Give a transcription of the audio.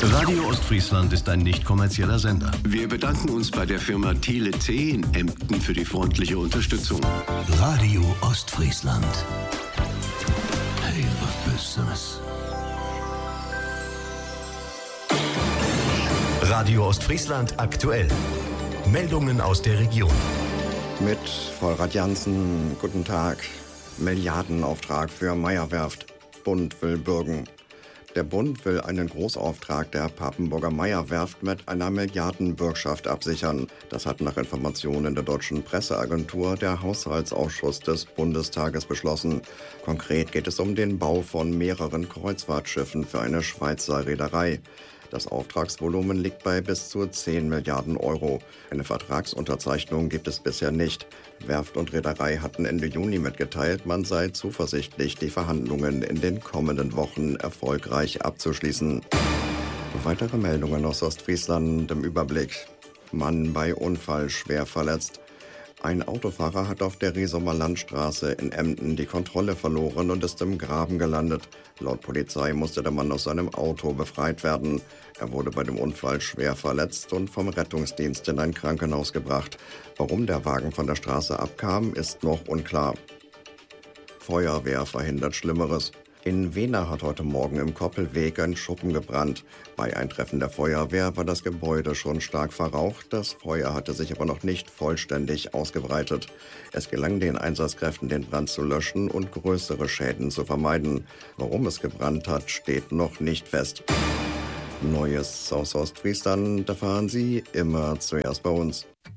Radio Ostfriesland ist ein nicht kommerzieller Sender. Wir bedanken uns bei der Firma Tele-T in Emden für die freundliche Unterstützung. Radio Ostfriesland. Hey, was Besseres. Radio Ostfriesland aktuell. Meldungen aus der Region. Mit Volrad Jansen, guten Tag. Milliardenauftrag für Meyer-Werft. Bund will bürgen. Der Bund will einen Großauftrag der Papenburger Meyer-Werft mit einer Milliardenbürgschaft absichern. Das hat nach Informationen der deutschen Presseagentur der Haushaltsausschuss des Bundestages beschlossen. Konkret geht es um den Bau von mehreren Kreuzfahrtschiffen für eine Schweizer Reederei. Das Auftragsvolumen liegt bei bis zu 10 Milliarden Euro. Eine Vertragsunterzeichnung gibt es bisher nicht. Werft und Reederei hatten Ende Juni mitgeteilt, man sei zuversichtlich, die Verhandlungen in den kommenden Wochen erfolgreich abzuschließen. Weitere Meldungen aus Ostfriesland im Überblick. Mann bei Unfall schwer verletzt. Ein Autofahrer hat auf der Riesumer Landstraße in Emden die Kontrolle verloren und ist im Graben gelandet. Laut Polizei musste der Mann aus seinem Auto befreit werden. Er wurde bei dem Unfall schwer verletzt und vom Rettungsdienst in ein Krankenhaus gebracht. Warum der Wagen von der Straße abkam, ist noch unklar. Feuerwehr verhindert Schlimmeres. In Wehner hat heute Morgen im Koppelweg ein Schuppen gebrannt. Bei Eintreffen der Feuerwehr war das Gebäude schon stark verraucht. Das Feuer hatte sich aber noch nicht vollständig ausgebreitet. Es gelang den Einsatzkräften, den Brand zu löschen und größere Schäden zu vermeiden. Warum es gebrannt hat, steht noch nicht fest. Neues aus Ostfriesland erfahren Sie immer zuerst bei uns.